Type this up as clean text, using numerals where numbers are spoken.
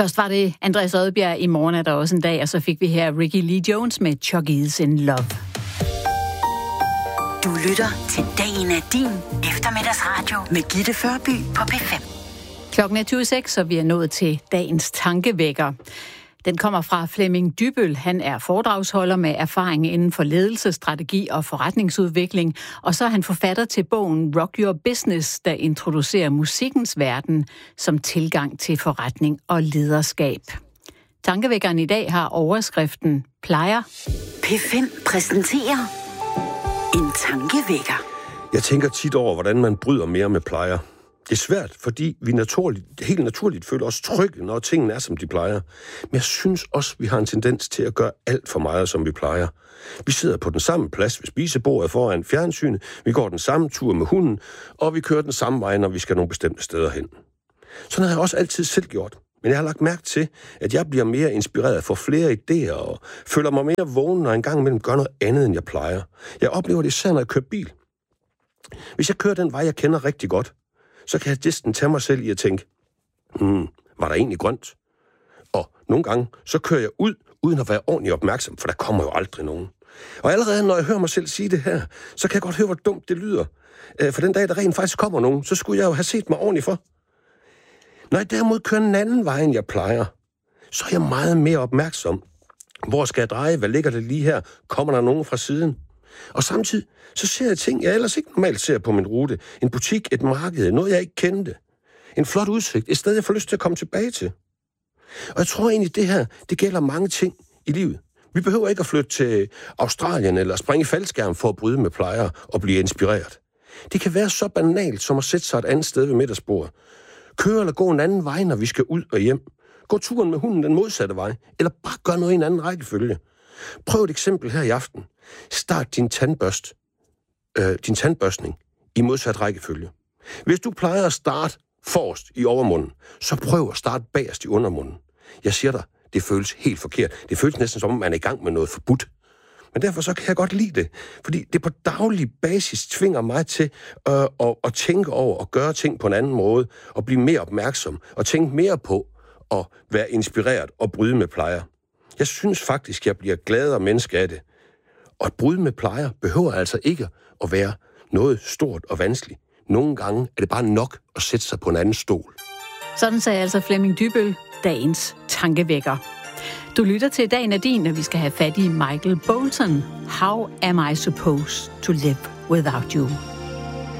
Først var det Andreas Odbjerg, I morgen er der også en dag, og så fik vi her Ricky Lee Jones med Chuck E. in Love. Du lytter til Dagen er din eftermiddagsradio med Gitte Førby på P5. Klokken er 26, og vi er nået til dagens tankevækker. Den kommer fra Flemming Dybbøl. Han er foredragsholder med erfaring inden for ledelse, strategi og forretningsudvikling. Og så er han forfatter til bogen Rock Your Business, der introducerer musikkens verden som tilgang til forretning og lederskab. Tankevækkeren i dag har overskriften Plejer. P5 præsenterer en tankevækker. Jeg tænker tit over, hvordan man bryder mere med plejer. Det er svært, fordi vi helt naturligt føler os trygge, når tingene er, som de plejer. Men jeg synes også, vi har en tendens til at gøre alt for meget, som vi plejer. Vi sidder på den samme plads ved spisebordet foran fjernsynet, vi går den samme tur med hunden, og vi kører den samme vej, når vi skal nogle bestemte steder hen. Sådan har jeg også altid selv gjort. Men jeg har lagt mærke til, at jeg bliver mere inspireret for flere idéer og føler mig mere vågen, når en gang imellem gør noget andet, end jeg plejer. Jeg oplever det især, når jeg kører bil. Hvis jeg kører den vej, jeg kender rigtig godt, så kan jeg næsten tage mig selv i at tænke, var der egentlig grønt? Og nogle gange, så kører jeg ud, uden at være ordentligt opmærksom, for der kommer jo aldrig nogen. Og allerede når jeg hører mig selv sige det her, så kan jeg godt høre, hvor dumt det lyder. For den dag, der rent faktisk kommer nogen, så skulle jeg jo have set mig ordentligt for. Når jeg derimod kører en anden vej, end jeg plejer, så er jeg meget mere opmærksom. Hvor skal jeg dreje? Hvad ligger det lige her? Kommer der nogen fra siden? Og samtidig så ser jeg ting, jeg ellers ikke normalt ser på min rute. En butik, et marked, noget jeg ikke kendte. En flot udsigt, et sted jeg får lyst til at komme tilbage til. Og jeg tror egentlig, det her, det gælder mange ting i livet. Vi behøver ikke at flytte til Australien eller springe i faldskærm for at bryde med plejer og blive inspireret. Det kan være så banalt som at sætte sig et andet sted ved middagsbordet. Køre eller gå en anden vej, når vi skal ud og hjem. Gå turen med hunden den modsatte vej, eller bare gør noget i en anden rækkefølge. Prøv et eksempel her i aften. Start din tandbørstning i modsat rækkefølge. Hvis du plejer at starte forrest i overmunden, så prøv at starte bagerst i undermunden. Jeg siger dig, det føles helt forkert. Det føles næsten som om, man er i gang med noget forbudt. Men derfor så kan jeg godt lide det, fordi det på daglig basis tvinger mig til at tænke over og gøre ting på en anden måde, og blive mere opmærksom, og tænke mere på at være inspireret og bryde med plejer. Jeg synes faktisk, jeg bliver gladere menneske af det. Og at bryde med plejer behøver altså ikke at være noget stort og vanskeligt. Nogle gange er det bare nok at sætte sig på en anden stol. Sådan sagde altså Flemming Dybbøl, dagens tankevækker. Du lytter til Dagen er din, og vi skal have fat i Michael Bolton. How am I supposed to live without you?